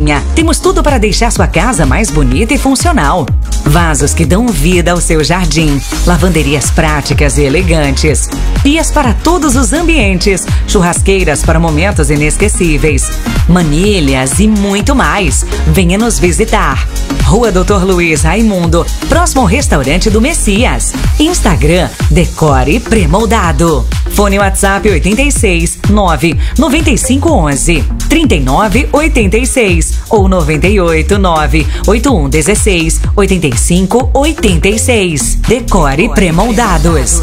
cozinha. Temos tudo para deixar sua casa mais bonita e funcional. Vasos que dão vida ao seu jardim. Lavanderias práticas e elegantes. Pias para todos os ambientes. Churrasqueiras para momentos inesquecíveis. Manilhas e muito mais. Venha nos visitar. Rua Dr. Luiz Raimundo, próximo ao restaurante do Messias. Instagram, Decore Pré-Moldado. Fone WhatsApp 86 9 95 11 39 86 ou 98 9 81 16 85 86. Decore Pré-Moldados.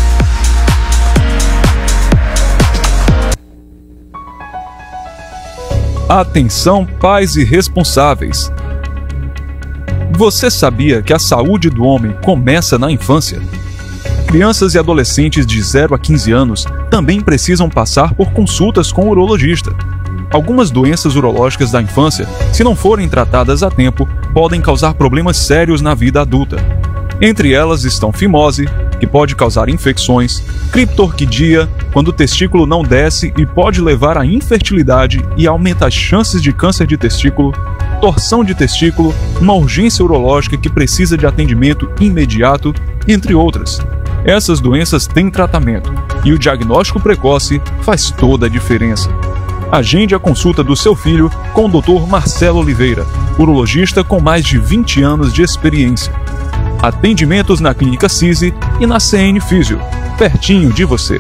Atenção, pais e responsáveis. Você sabia que a saúde do homem começa na infância? Crianças e adolescentes de 0 a 15 anos também precisam passar por consultas com o urologista. Algumas doenças urológicas da infância, se não forem tratadas a tempo, podem causar problemas sérios na vida adulta. Entre elas estão fimose, que pode causar infecções, criptorquidia, quando o testículo não desce e pode levar à infertilidade e aumenta as chances de câncer de testículo, torção de testículo, uma urgência urológica que precisa de atendimento imediato, entre outras. Essas doenças têm tratamento e o diagnóstico precoce faz toda a diferença. Agende a consulta do seu filho com o Dr. Marcelo Oliveira, urologista com mais de 20 anos de experiência. Atendimentos na Clínica CISI e na CN Físio, pertinho de você.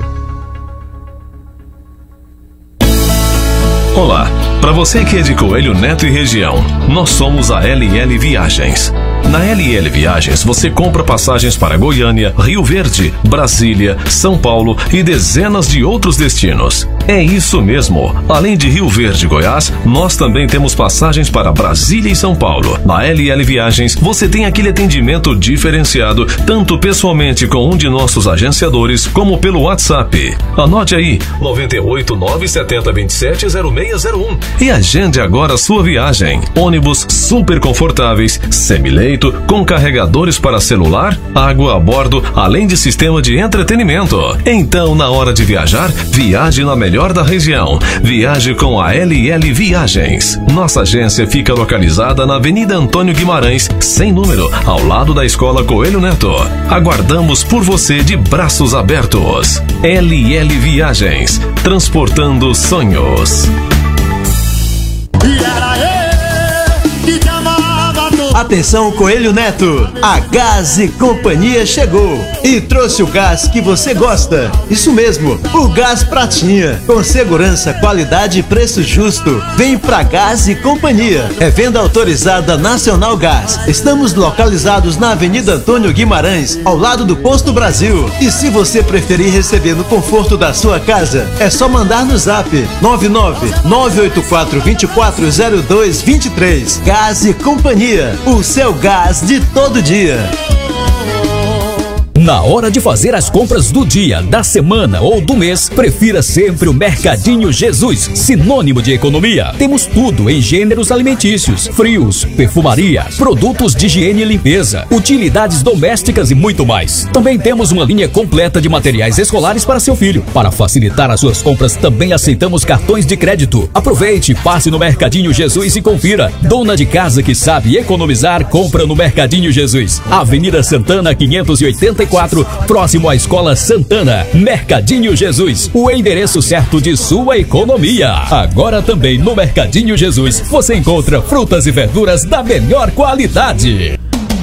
Olá, para você que é de Coelho Neto e região, nós somos a LL Viagens. Na LL Viagens você compra passagens para Goiânia, Rio Verde, Brasília, São Paulo e dezenas de outros destinos. É isso mesmo. Além de Rio Verde e Goiás, nós também temos passagens para Brasília e São Paulo. Na LL Viagens você tem aquele atendimento diferenciado, tanto pessoalmente com um de nossos agenciadores, como pelo WhatsApp. Anote aí, 98 970 27 0601 e agende agora a sua viagem. Ônibus super confortáveis, semileito, com carregadores para celular, água a bordo, além de sistema de entretenimento. Então, na hora de viajar, viaje na melhor da região. Viaje com a LL Viagens. Nossa agência fica localizada na Avenida Antônio Guimarães, sem número, ao lado da Escola Coelho Neto. Aguardamos por você de braços abertos. LL Viagens, transportando sonhos. Atenção, Coelho Neto! A Gás e Companhia chegou e trouxe o gás que você gosta. Isso mesmo, o gás Pratinha. Com segurança, qualidade e preço justo. Vem pra Gás e Companhia. É venda autorizada Nacional Gás. Estamos localizados na Avenida Antônio Guimarães, ao lado do Posto Brasil. E se você preferir receber no conforto da sua casa, é só mandar no zap 99984240223. Gás e Companhia. O seu gás de todo dia. Na hora de fazer as compras do dia, da semana ou do mês, prefira sempre o Mercadinho Jesus, sinônimo de economia. Temos tudo em gêneros alimentícios, frios, perfumaria, produtos de higiene e limpeza, utilidades domésticas e muito mais. Também temos uma linha completa de materiais escolares para seu filho. Para facilitar as suas compras, também aceitamos cartões de crédito. Aproveite, passe no Mercadinho Jesus e confira. Dona de casa que sabe economizar, compra no Mercadinho Jesus. Avenida Santana 584, próximo à Escola Santana. Mercadinho Jesus, o endereço certo de sua economia. Agora também no Mercadinho Jesus você encontra frutas e verduras da melhor qualidade.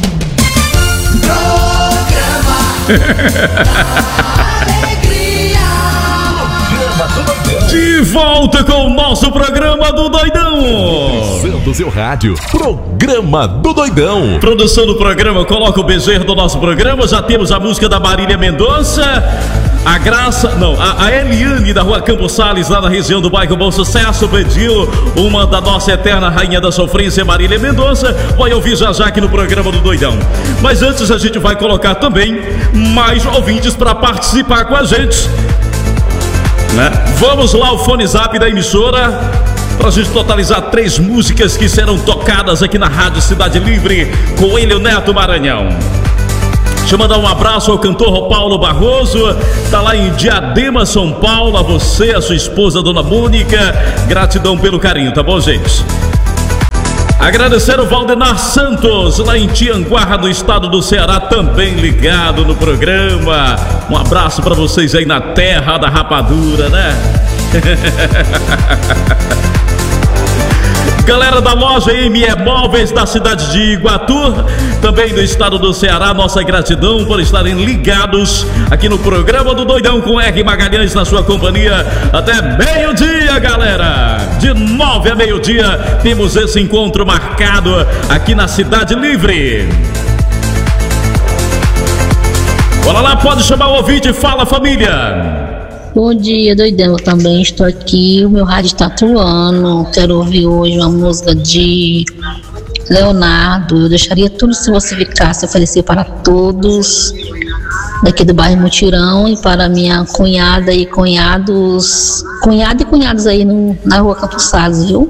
De volta com o nosso programa do Doidão. Do seu rádio, programa do Doidão. Produção do programa, coloca o bezerro do nosso programa. Já temos a música da Marília Mendonça. A Graça, não, a Eliane da Rua Campos Sales, lá na região do bairro Bom Sucesso, pediu uma da nossa eterna rainha da sofrência, Marília Mendonça. Vai ouvir já aqui no programa do Doidão. Mas antes a gente vai colocar também mais ouvintes para participar com a gente, né? Vamos lá, o fone zap da emissora, para a gente totalizar 3 músicas que serão tocadas aqui na Rádio Cidade Livre, Coelho Neto, Maranhão. Deixa eu mandar um abraço ao cantor Paulo Barroso, tá lá em Diadema, São Paulo. A você, a sua esposa, Dona Mônica, gratidão pelo carinho, tá bom, gente? Agradecer o Valdenar Santos, lá em Tianguá, no estado do Ceará, também ligado no programa. Um abraço para vocês aí na terra da rapadura, né? Galera da loja ME Móveis da cidade de Iguatu, também do estado do Ceará, nossa gratidão por estarem ligados aqui no programa do Doidão com R. Magalhães, na sua companhia até meio-dia, galera. De 9 a meio-dia temos esse encontro marcado aqui na Cidade Livre. Bora lá, pode chamar o ouvinte. Fala, família. Bom dia, Doidão. Eu também estou aqui. O meu rádio está atuando. Quero ouvir hoje uma música de Leonardo. Eu deixaria tudo se você ficasse. Oferecer para todos daqui do bairro Mutirão e para minha cunhada e cunhados aí na rua Campos Salles, viu?